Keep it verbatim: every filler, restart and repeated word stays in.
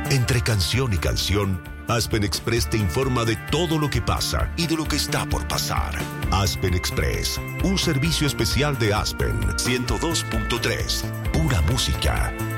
Entre canción y canción, Aspen Express te informa de todo lo que pasa y de lo que está por pasar. Aspen Express, un servicio especial de Aspen ciento dos punto tres. Pura música.